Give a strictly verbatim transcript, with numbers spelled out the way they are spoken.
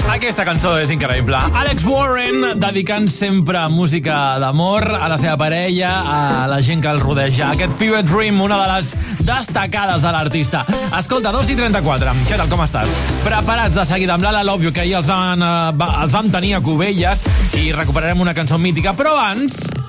Aquesta cançó és increïble. Alex Warren dedicant sempre música d'amor a la seva parella, a la gent que el rodeja. Aquest Fever Dream, una de les destacades de l'artista. Escolta, dos i trenta-quatre. Què tal, com estàs? Preparats de seguida amb l'Ala Love You, que ahir els, van, uh, va, els vam tenir a Cubelles i recuperarem una cançó mítica. Però abans